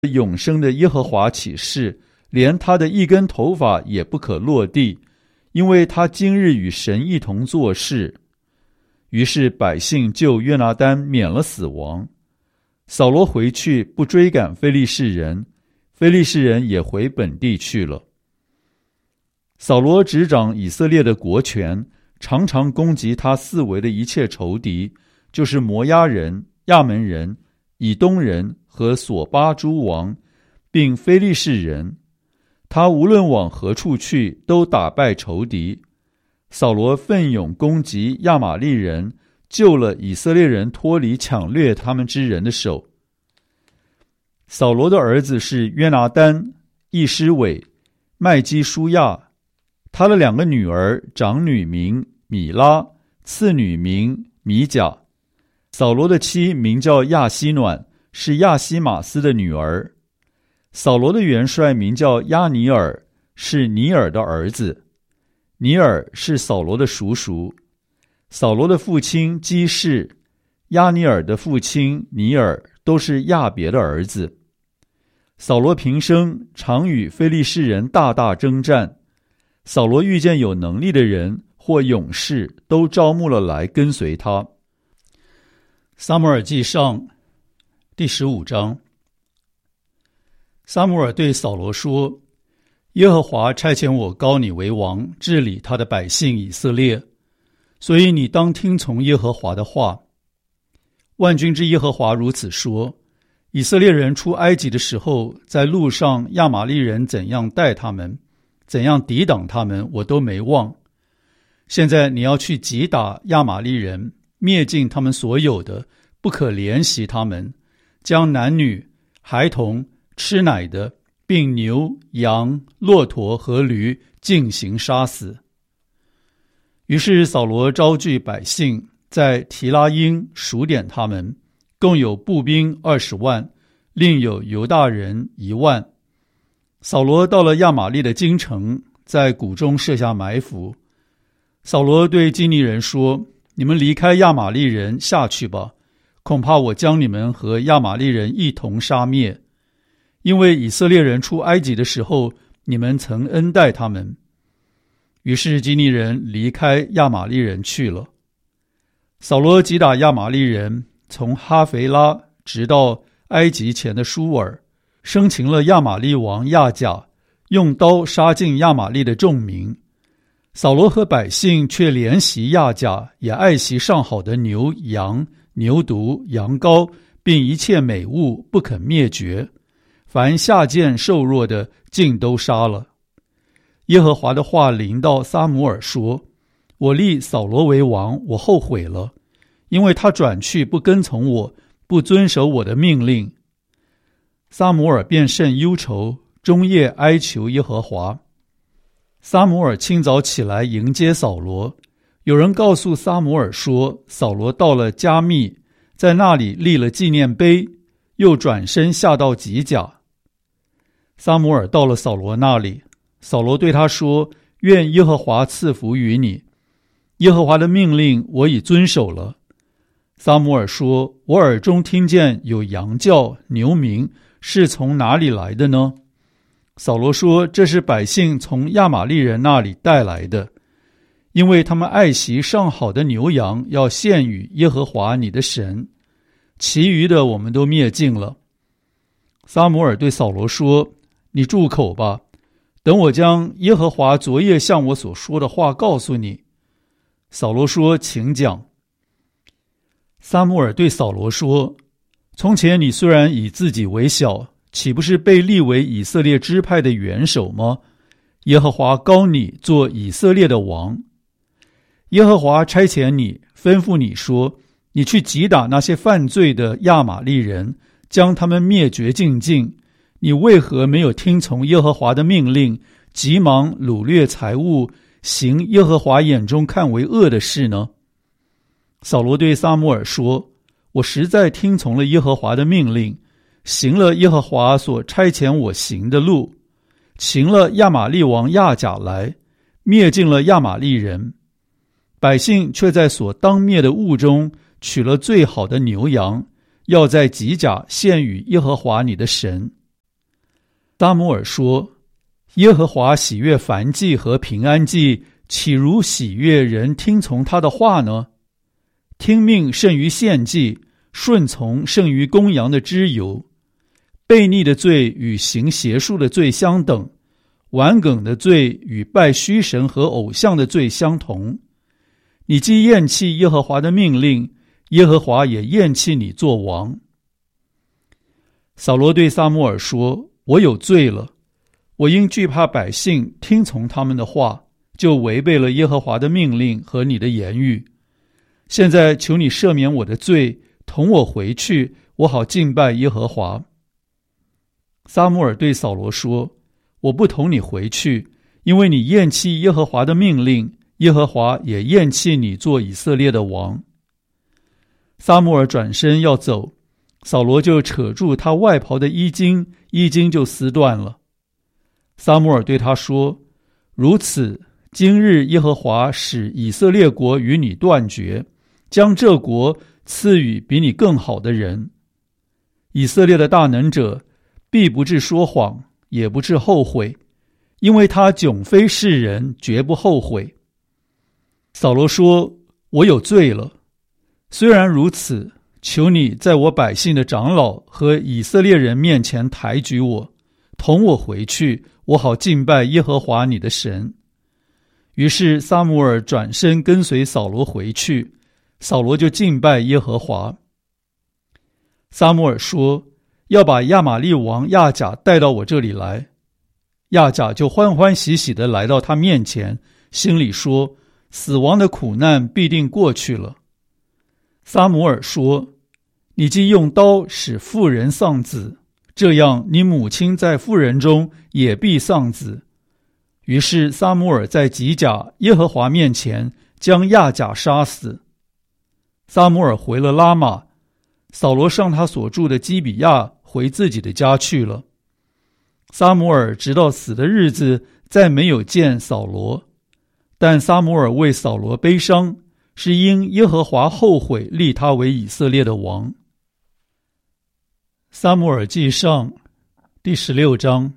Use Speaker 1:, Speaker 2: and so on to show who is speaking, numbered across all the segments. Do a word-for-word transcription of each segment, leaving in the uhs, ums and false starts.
Speaker 1: 永生的耶和华起誓，连他的一根头发也不可落地，因为他今日与神一同做事。于是百姓救约拿单免了死亡。扫罗回去不追赶非利士人，非利士人也回本地去了。扫罗执掌以色列的国权，常常攻击他四围的一切仇敌，就是摩押人、亚门人、以东人和索巴诸王，并非利士人。他无论往何处去，都打败仇敌。扫罗奋勇攻击亚玛利人，救了以色列人脱离抢掠他们之人的手。扫罗的儿子是约拿单、易施伟、麦基舒亚。他的两个女儿，长女名米拉，次女名米甲。扫罗的妻名叫亚希暖，是亚希马斯的女儿。扫罗的元帅名叫亚尼尔，是尼尔的儿子。尼尔是扫罗的叔叔。扫罗的父亲基士、亚尼尔的父亲尼尔都是亚别的儿子。扫罗平生常与非利士人大大征战。扫罗遇见有能力的人或勇士，都招募了来跟随他。撒母耳记上第十五章。撒母耳对扫罗说：耶和华差遣我膏你为王，治理他的百姓以色列，所以你当听从耶和华的话。万军之耶和华如此说：以色列人出埃及的时候，在路上亚玛利人怎样待他们，怎样抵挡他们，我都没忘。现在你要去击打亚玛利人，灭尽他们所有的，不可怜惜他们，将男女、孩童、吃奶的，并牛、羊、骆驼和驴尽行杀死。于是扫罗招聚百姓，在提拉因数点他们，共有步兵二十万，另有犹大人一万。扫罗到了亚玛利的京城，在谷中设下埋伏。扫罗对基尼人说：你们离开亚玛利人下去吧，恐怕我将你们和亚玛利人一同杀灭。因为以色列人出埃及的时候，你们曾恩待他们。于是基尼人离开亚玛利人去了。扫罗击打亚玛利人，从哈肥拉直到埃及前的舒尔，生擒了亚玛利王亚甲，用刀杀尽亚玛利的众民。扫罗和百姓却怜惜亚甲，也爱惜上好的牛、羊、牛犊、羊羔，并一切美物，不肯灭绝。凡下贱瘦弱的，尽都杀了。耶和华的话临到撒母耳说：我立扫罗为王，我后悔了，因为他转去不跟从我，不遵守我的命令。撒母耳便甚忧愁，终夜哀求耶和华。撒母耳清早起来迎接扫罗。有人告诉撒母耳说，扫罗到了加密，在那里立了纪念碑，又转身下到吉甲。撒母耳到了扫罗那里，扫罗对他说：愿耶和华赐福于你，耶和华的命令我已遵守了。撒母耳说：我耳中听见有羊叫、牛鸣，是从哪里来的呢？扫罗说：这是百姓从亚玛利人那里带来的，因为他们爱惜上好的牛羊，要献与耶和华你的神，其余的我们都灭尽了。撒母耳对扫罗说：你住口吧，等我将耶和华昨夜向我所说的话告诉你。扫罗说：请讲。撒母耳对扫罗说：从前你虽然以自己为小，岂不是被立为以色列支派的元首吗？耶和华膏你做以色列的王。耶和华差遣你，吩咐你说：你去击打那些犯罪的亚玛利人，将他们灭绝尽尽。你为何没有听从耶和华的命令，急忙掳掠财物，行耶和华眼中看为恶的事呢？扫罗对撒母耳说：我实在听从了耶和华的命令，行了耶和华所差遣我行的路，擒了亚玛利王亚甲来，灭尽了亚玛利人。百姓却在所当灭的物中取了最好的牛羊，要在吉甲献与耶和华你的神。 撒母耳说：耶和华喜悦燔祭和平安祭，岂如喜悦人听从他的话呢？听命胜于献祭，顺从胜于公羊的脂油。悖逆的罪与行邪术的罪相等，顽梗的罪与拜虚神和偶像的罪相同。你既厌弃耶和华的命令，耶和华也厌弃你做王。扫罗对撒母耳说：我有罪了，我因惧怕百姓，听从他们的话，就违背了耶和华的命令和你的言语。现在求你赦免我的罪，同我回去，我好敬拜耶和华。撒母耳对扫罗说：我不同你回去，因为你厌弃耶和华的命令，耶和华也厌弃你做以色列的王。撒母耳转身要走，扫罗就扯住他外袍的衣襟，衣襟就撕断了。撒母耳对他说：如此，今日耶和华使以色列国与你断绝，将这国赐予比你更好的人。以色列的大能者必不致说谎，也不致后悔，因为他迥非世人，绝不后悔。扫罗说：我有罪了，虽然如此，求你在我百姓的长老和以色列人面前抬举我，同我回去，我好敬拜耶和华你的神。于是撒母耳转身跟随扫罗回去，扫罗就敬拜耶和华。撒母耳说：要把亚玛利王亚甲带到我这里来。亚甲就欢欢喜喜地来到他面前，心里说：死亡的苦难必定过去了。撒母耳说：你既用刀使妇人丧子，这样你母亲在妇人中也必丧子。于是撒母耳在吉甲耶和华面前将亚甲杀死。撒母耳回了拉玛，扫罗上他所住的基比亚回自己的家去了。撒母耳直到死的日子再没有见扫罗，但撒母耳为扫罗悲伤，是因耶和华后悔立他为以色列的王。撒母耳记上第十六章。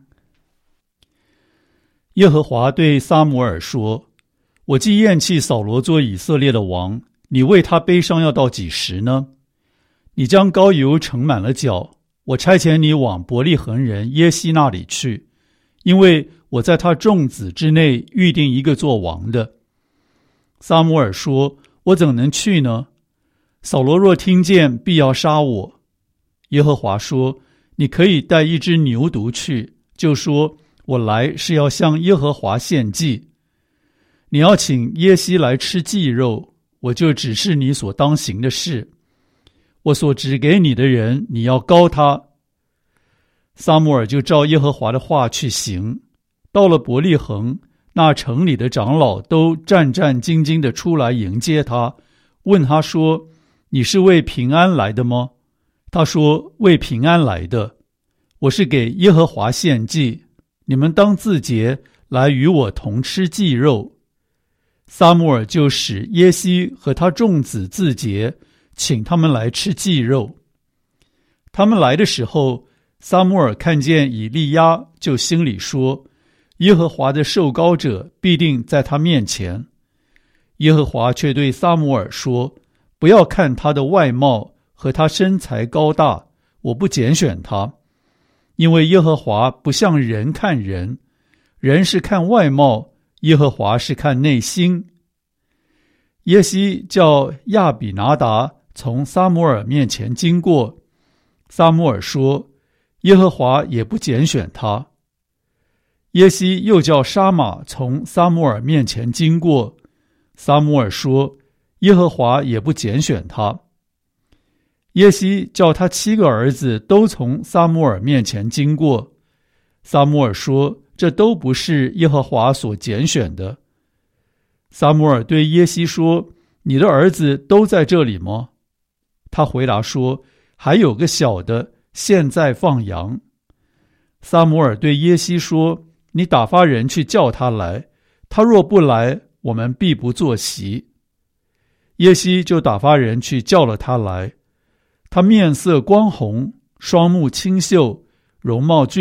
Speaker 1: 耶和华对撒母耳说：我既厌弃扫罗做以色列的王，你为他悲伤要到几时呢？你将膏油盛满了脚，我差遣你往伯利恒人耶西那里去，因为我在他众子之内预定一个做王的。撒母耳说：我怎能去呢？扫罗若听见，必要杀我。耶和华说：你可以带一只牛犊去，就说我来是要向耶和华献祭。你要请耶西来吃祭肉，我就指示你所当行的事。我所指给你的人，你要膏他。撒母耳就照耶和华的话去行。到了伯利恒，那城里的长老都战战兢兢地出来迎接他，问他说：你是为平安来的吗？他说：为平安来的。我是给耶和华献祭，你们当自洁，来与我同吃祭肉。撒母耳就使耶西和他众子自洁，请他们来吃祭肉。他们来的时候，撒母耳看见以利亚，就心里说：耶和华的受膏者必定在他面前。耶和华却对撒母耳说：不要看他的外貌和他身材高大，我不拣选他。因为耶和华不像人看人，人是看外貌，耶和华是看内心。耶西叫亚比拿达从撒母耳面前经过，撒母耳说：耶和华也不拣选他。耶西又叫沙马从撒母耳面前经过，撒母耳说：耶和华也不拣选他。耶西叫他七个儿子都从撒母耳面前经过，撒母耳说：这都不是耶和华所拣选的。撒母耳对耶西说：你的儿子都在这里吗？他回答说：还有个小的，现在放羊。撒母耳对耶西说：你打发人去叫他来，他若不来，我们必不坐席。耶西就打发人去叫了他来，他面色光红，双目清秀，容貌俊